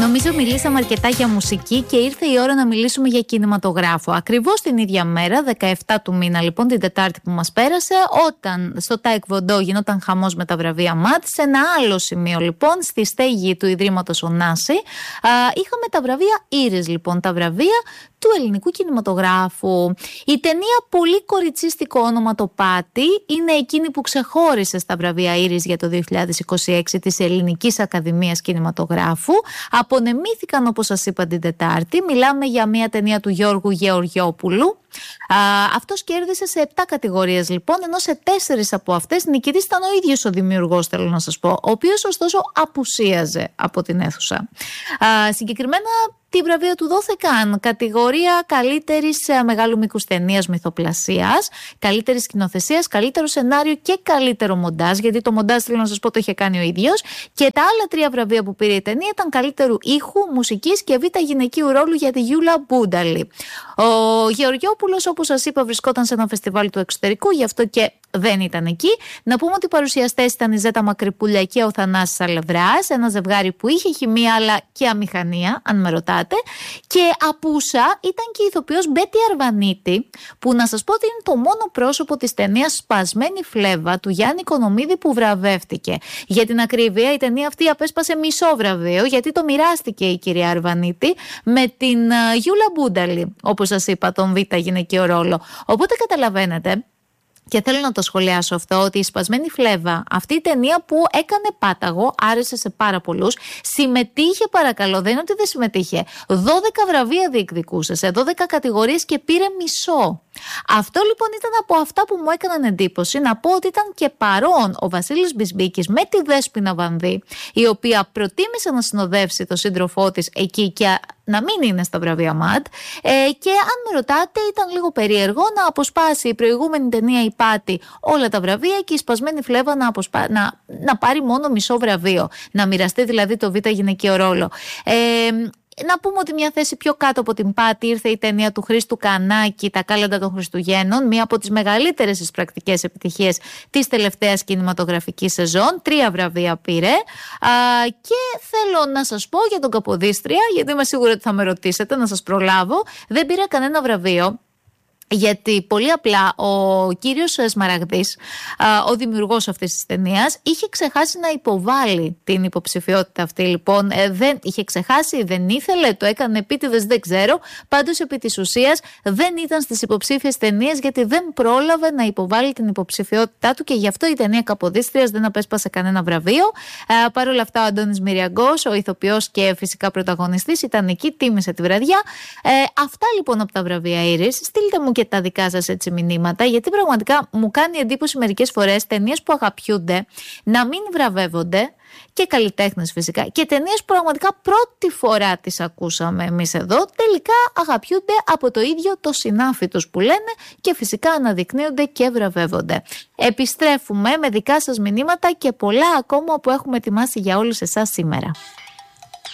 Νομίζω μιλήσαμε αρκετά για μουσική και ήρθε η ώρα να μιλήσουμε για κινηματογράφο. Ακριβώς την ίδια μέρα, 17 του μήνα, λοιπόν, την Τετάρτη που μας πέρασε, όταν στο Taekwondo γινόταν χαμός με τα βραβεία ΜΑΤ, σε ένα άλλο σημείο, λοιπόν, στη στέγη του Ιδρύματος Ωνάση, είχαμε τα βραβεία Ήρες, λοιπόν, τα βραβεία του ελληνικού κινηματογράφου. Η ταινία, πολύ κοριτσίστικο όνομα, το Πάτη, είναι εκείνη που ξεχώρισε στα βραβεία Ήρες για το 2026 της Ελληνικής Ακαδημίας Κινηματογράφου. Απονεμήθηκαν, όπως σας είπα, την Τετάρτη. Μιλάμε για μια ταινία του Γιώργου Γεωργιόπουλου. Αυτός κέρδισε σε 7 κατηγορίες, λοιπόν, ενώ σε 4 από αυτές νικητής ήταν ο ίδιος ο δημιουργός, θέλω να σας πω, ο οποίος ωστόσο απουσίαζε από την αίθουσα. Συγκεκριμένα, τι βραβεία του δόθηκαν? Κατηγορία καλύτερης μεγάλου μήκους ταινίας μυθοπλασίας, καλύτερης σκηνοθεσίας, καλύτερο σενάριο και καλύτερο μοντάζ, γιατί το μοντάζ, θέλω να σας πω, το είχε κάνει ο ίδιος. Και τα άλλα 3 βραβεία που πήρε η ταινία ήταν καλύτερου ήχου, μουσικής και β' γυναικείου ρόλου για τη Γιούλα Μπούνταλη. Ο Γεωργιόπουλος, όπως σας είπα, βρισκόταν σε ένα φεστιβάλ του εξωτερικού, γι' αυτό και δεν ήταν εκεί. Να πούμε ότι οι παρουσιαστές ήταν η Ζέτα Μακρυπούλια και ο Θανάσης Αλευράς, ένα ζευγάρι που είχε χημεία αλλά και αμηχανία, αν με ρωτάτε. Και απούσα ήταν και η ηθοποιός Μπέτη Αρβανίτη, που να σας πω ότι είναι το μόνο πρόσωπο της ταινίας Σπασμένη Φλέβα του Γιάννη Οικονομίδη που βραβεύτηκε. Για την ακρίβεια, η ταινία αυτή απέσπασε μισό βραβείο, γιατί το μοιράστηκε η κυρία Αρβανίτη με την Γιούλα Μπούνταλη, όπως σας είπα, τον β' γυναικείο ρόλο. Οπότε καταλαβαίνετε. Και θέλω να το σχολιάσω αυτό, ότι η Σπασμένη Φλέβα, αυτή η ταινία που έκανε πάταγο, άρεσε σε πάρα πολλούς, συμμετείχε, παρακαλώ, δεν είναι ότι δεν συμμετείχε, 12 βραβεία διεκδικούσε σε 12 κατηγορίες και πήρε μισό. Αυτό λοιπόν ήταν από αυτά που μου έκαναν εντύπωση. Να πω ότι ήταν και παρόν ο Βασίλης Μπισμπίκης με τη Δέσποινα Βανδύ, η οποία προτίμησε να συνοδεύσει τον σύντροφό της εκεί και να μην είναι στα βραβεία ΜΑΤ. Και αν με ρωτάτε, ήταν λίγο περίεργο να αποσπάσει η προηγούμενη ταινία η Πάτη όλα τα βραβεία και η Σπασμένη Φλέβα να πάρει μόνο μισό βραβείο. Να μοιραστεί δηλαδή το β' γυναικείο ρόλο. Να πούμε ότι μια θέση πιο κάτω από την Πάτη ήρθε η ταινία του Χρήστου Κανάκη, Τα Κάλαντα των Χριστουγέννων, μία από τις μεγαλύτερες εισπρακτικές επιτυχίες της τελευταίας κινηματογραφικής σεζόν. 3 βραβεία πήρε. Και θέλω να σας πω για τον Καποδίστρια, γιατί είμαι σίγουρη ότι θα με ρωτήσετε, να σας προλάβω. Δεν πήρα κανένα βραβείο. Γιατί πολύ απλά ο κύριος Σμαραγδής, ο δημιουργός αυτής της ταινίας, είχε ξεχάσει να υποβάλει την υποψηφιότητα αυτή. Λοιπόν, δεν είχε ξεχάσει, δεν ήθελε, το έκανε επίτηδες, δεν ξέρω. Πάντως, επί της ουσίας, δεν ήταν στις υποψήφιες ταινίες, γιατί δεν πρόλαβε να υποβάλει την υποψηφιότητά του και γι' αυτό η ταινία Καποδίστριας δεν απέσπασε κανένα βραβείο. Παρ' όλα αυτά, ο Αντώνης Μυριαγκός, ο ηθοποιός και φυσικά πρωταγωνιστής, ήταν εκεί, τίμησε τη βραδιά. Αυτά λοιπόν από τα βραβεία Ήρες. Στείλτε μου και τα δικά σας έτσι μηνύματα, γιατί πραγματικά μου κάνει εντύπωση μερικές φορές ταινίες που αγαπιούνται να μην βραβεύονται, και καλλιτέχνες φυσικά, και ταινίες που πραγματικά πρώτη φορά τις ακούσαμε εμείς εδώ, τελικά αγαπιούνται από το ίδιο το συνάφι τους που λένε και φυσικά αναδεικνύονται και βραβεύονται. Επιστρέφουμε με δικά σας μηνύματα και πολλά ακόμα που έχουμε ετοιμάσει για όλους εσάς σήμερα.